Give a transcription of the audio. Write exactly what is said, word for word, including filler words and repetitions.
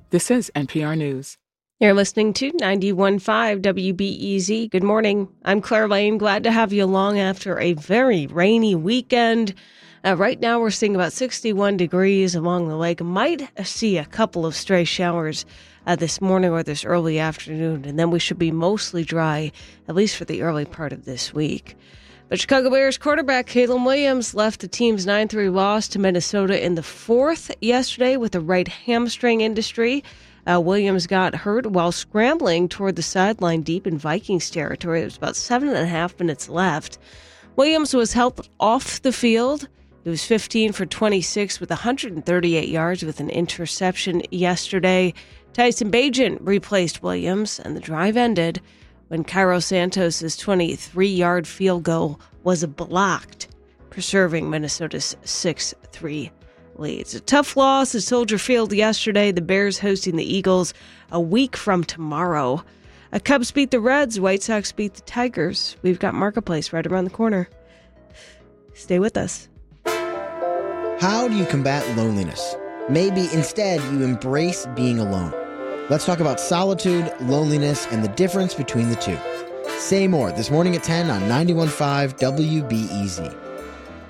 This is N P R News. You're listening to ninety-one point five W B E Z. Good morning. I'm Claire Lane. Glad to have you along after a very rainy weekend. Uh, right now, we're seeing about sixty-one degrees along the lake. Might see a couple of stray showers uh, this morning or this early afternoon, and then we should be mostly dry, at least for the early part of this week. But Chicago Bears quarterback Caleb Williams left the team's nine three loss to Minnesota in the fourth yesterday with a right hamstring injury. Uh, Williams got hurt while scrambling toward the sideline deep in Vikings territory. There was about seven and a half minutes left. Williams was helped off the field. He was fifteen for twenty-six with one hundred thirty-eight yards with an interception yesterday. Tyson Bagent replaced Williams, and the drive ended when Cairo Santos' twenty-three-yard field goal was blocked, preserving Minnesota's six three lead. It's a tough loss at Soldier Field yesterday. The Bears hosting the Eagles a week from tomorrow. A Cubs beat the Reds. White Sox beat the Tigers. We've got Marketplace right around the corner. Stay with us. How do you combat loneliness? Maybe instead you embrace being alone. Let's talk about solitude, loneliness, and the difference between the two. Say more this morning at ten on ninety-one point five W B E Z.